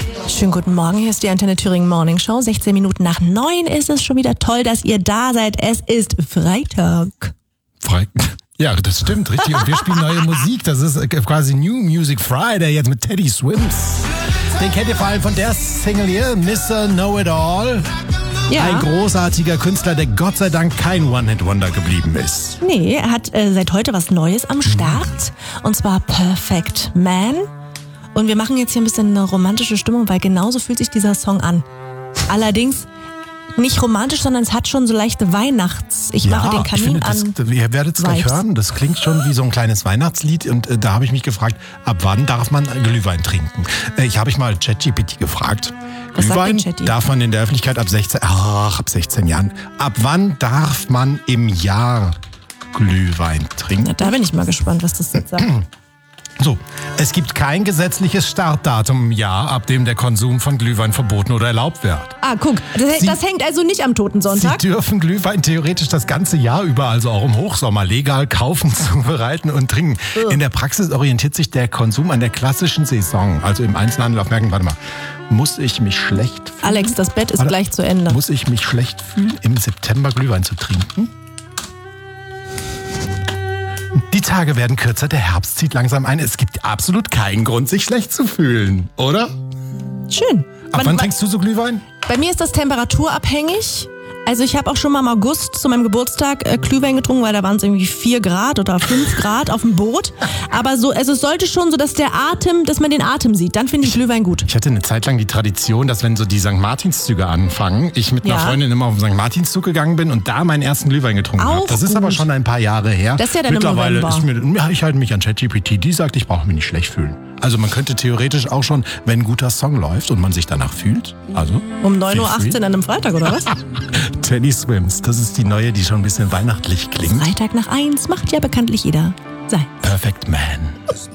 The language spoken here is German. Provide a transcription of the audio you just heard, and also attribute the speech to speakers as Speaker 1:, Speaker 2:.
Speaker 1: Schönen guten Morgen, hier ist die Antenne Thüringen Morning Show. 16 Minuten nach 9 ist es schon wieder toll, dass ihr da seid. Es ist Freitag.
Speaker 2: Ja, das stimmt, richtig. Und wir spielen neue Musik. Das ist quasi New Music Friday jetzt mit Teddy Swims. Den kennt ihr vor allem von der Single hier, Mr. Know-It-All. Ja. Ein großartiger Künstler, der Gott sei Dank kein One-Hit-Wonder geblieben ist.
Speaker 1: Nee, er hat seit heute was Neues am Start. Und zwar Perfect Man. Und wir machen jetzt hier ein bisschen eine romantische Stimmung, weil genauso fühlt sich dieser Song an. Allerdings nicht romantisch, sondern es hat schon so leichte Weihnachts... Ich mache den Kamin an.
Speaker 2: Ihr werdet es gleich hören, das klingt schon wie so ein kleines Weihnachtslied. Und da habe ich mich gefragt, ab wann darf man Glühwein trinken? Ich habe mal ChatGPT gefragt.
Speaker 1: Was
Speaker 2: Glühwein
Speaker 1: sagt denn
Speaker 2: darf man in der Öffentlichkeit ab 16 Jahren. Ab wann darf man im Jahr Glühwein trinken?
Speaker 1: Na, da bin ich mal gespannt, was das jetzt sagt.
Speaker 2: So, es gibt kein gesetzliches Startdatum im Jahr, ab dem der Konsum von Glühwein verboten oder erlaubt wird.
Speaker 1: Ah, guck, das hängt also nicht am Totensonntag.
Speaker 2: Sie dürfen Glühwein theoretisch das ganze Jahr über, also auch im Hochsommer, legal kaufen, zubereiten und trinken. In der Praxis orientiert sich der Konsum an der klassischen Saison, also im Einzelhandel auf Märkten. Warte mal, muss ich mich schlecht fühlen?
Speaker 1: Alex, das Bett ist gleich zu Ende.
Speaker 2: Muss ich mich schlecht fühlen, im September Glühwein zu trinken? Die Tage werden kürzer, der Herbst zieht langsam ein. Es gibt absolut keinen Grund, sich schlecht zu fühlen, oder?
Speaker 1: Schön.
Speaker 2: Ab wann trinkst du so Glühwein?
Speaker 1: Bei mir ist das temperaturabhängig. Also ich habe auch schon mal im August zu meinem Geburtstag Glühwein getrunken, weil da waren es irgendwie 4 Grad oder 5 Grad auf dem Boot. Aber so, also es sollte schon so, dass man den Atem sieht. Dann finde ich Glühwein gut.
Speaker 2: Ich hatte eine Zeit lang die Tradition, dass wenn so die St. Martinszüge anfangen, ich mit einer Freundin immer auf den St. Martinszug gegangen bin und da meinen ersten Glühwein getrunken habe. Das ist aber schon ein paar Jahre her.
Speaker 1: Das ist ja dann
Speaker 2: mittlerweile
Speaker 1: im November.
Speaker 2: ich halte mich an ChatGPT, die sagt, ich brauche mich nicht schlecht fühlen. Also man könnte theoretisch auch schon, wenn ein guter Song läuft und man sich danach fühlt, also
Speaker 1: um 9.18 Uhr an einem Freitag, oder was?
Speaker 2: Teddy Swims, das ist die neue, die schon ein bisschen weihnachtlich klingt.
Speaker 1: Freitag nach 1 macht ja bekanntlich jeder sein.
Speaker 2: Perfect Man.